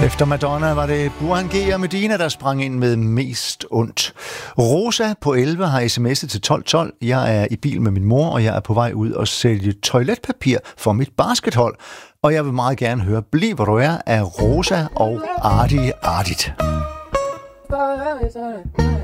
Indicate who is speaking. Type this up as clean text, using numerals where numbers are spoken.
Speaker 1: Efter Madonna var det Burhan G og Medina, der sprang ind med Mest ondt. Rosa på 11 har sms'et til 1212. Jeg er i bil med min mor, og jeg er på vej ud og sælge toiletpapir for mit baskethold. Og jeg vil meget gerne høre Bliv hvor du er af Rosa og Ardi Ardit.